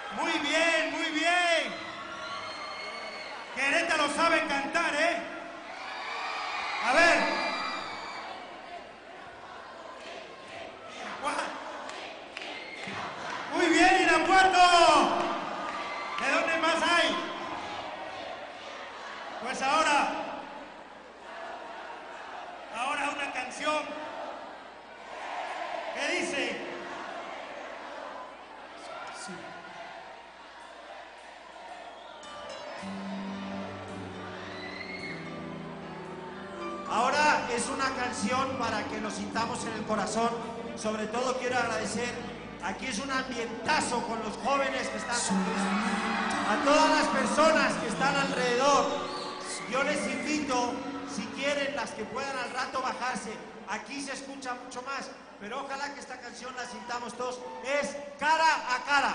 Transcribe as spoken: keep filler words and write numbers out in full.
Muy bien, muy bien. Querétaro sabe cantar, ¿eh? A ver. Muy bien, Irapuato. ¿De dónde más hay? Pues ahora, ahora una canción que dice. Sí. Ahora es una canción para que nos sintamos en el corazón. Sobre todo quiero agradecer, aquí es un ambientazo con los jóvenes que están aquí, a todas las personas que están alrededor. Yo les invito, si quieren, las que puedan al rato bajarse. Aquí se escucha mucho más, pero ojalá que esta canción la sintamos todos. Es Cara a Cara.